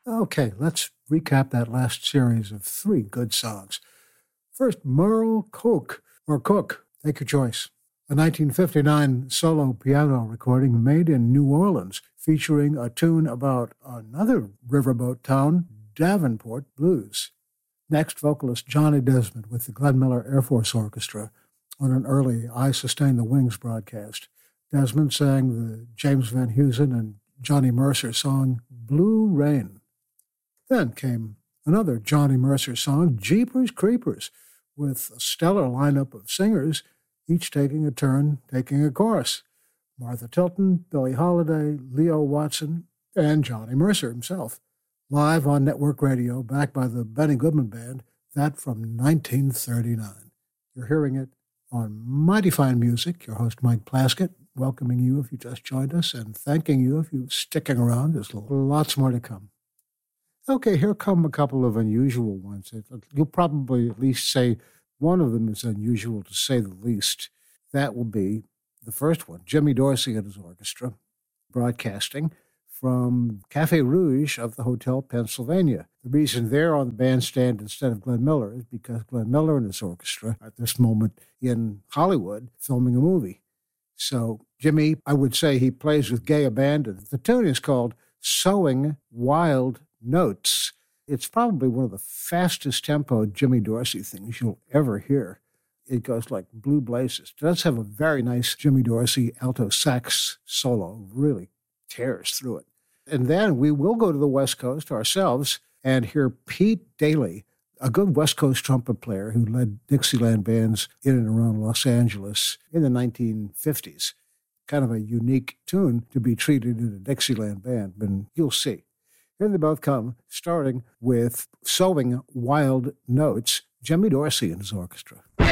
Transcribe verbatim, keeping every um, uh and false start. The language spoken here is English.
Okay, let's recap that last series of three good songs. First, Merle Cook, or Cook, take your choice. A nineteen fifty-nine solo piano recording made in New Orleans, featuring a tune about another riverboat town, Davenport Blues. Next, vocalist Johnny Desmond with the Glenn Miller Air Force Orchestra on an early I Sustain the Wings broadcast. Desmond sang the James Van Heusen and Johnny Mercer song, Blue Rain. Then came another Johnny Mercer song, Jeepers Creepers, with a stellar lineup of singers, each taking a turn, taking a chorus. Martha Tilton, Billie Holiday, Leo Watson, and Johnny Mercer himself. Live on network radio, backed by the Benny Goodman Band, that from nineteen thirty-nine. You're hearing it on Mighty Fine Music. Your host, Mike Plaskett, welcoming you if you just joined us and thanking you if you're sticking around. There's lots more to come. Okay, here come a couple of unusual ones. You'll probably at least say one of them is unusual, to say the least. That will be the first one, Jimmy Dorsey and his orchestra, broadcasting from Café Rouge of the Hotel Pennsylvania. The reason they're on the bandstand instead of Glenn Miller is because Glenn Miller and his orchestra are at this moment in Hollywood filming a movie. So Jimmy, I would say he plays with gay abandon. The tune is called Sowing Wild Notes. It's probably one of the fastest tempo Jimmy Dorsey things you'll ever hear. It goes like blue blazes. It does have a very nice Jimmy Dorsey alto sax solo, really tears through it. And then we will go to the West Coast ourselves and hear Pete Daly, a good West Coast trumpet player who led Dixieland bands in and around Los Angeles in the nineteen fifties. Kind of a unique tune to be treated in a Dixieland band, but you'll see. Here they both come, starting with Sowing Wild Notes, Jimmy Dorsey and his orchestra.